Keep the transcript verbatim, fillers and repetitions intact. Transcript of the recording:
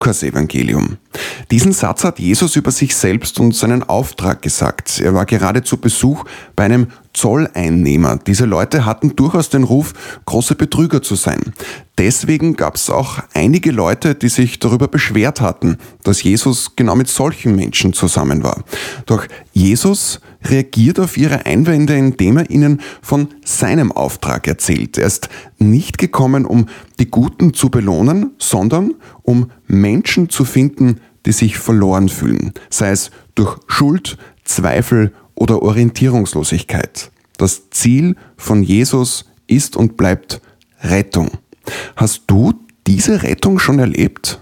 Lukas-Evangelium. Diesen Satz hat Jesus über sich selbst und seinen Auftrag gesagt. Er war gerade zu Besuch bei einem Zolleinnehmer. Diese Leute hatten durchaus den Ruf, große Betrüger zu sein. Deswegen gab es auch einige Leute, die sich darüber beschwert hatten, dass Jesus genau mit solchen Menschen zusammen war. Doch Jesus reagiert auf ihre Einwände, indem er ihnen von seinem Auftrag erzählt. Er ist nicht gekommen, um die Guten zu belohnen, sondern um Menschen zu finden, die sich verloren fühlen, sei es durch Schuld, Zweifel oder Orientierungslosigkeit. Das Ziel von Jesus ist und bleibt Rettung. Hast du diese Rettung schon erlebt?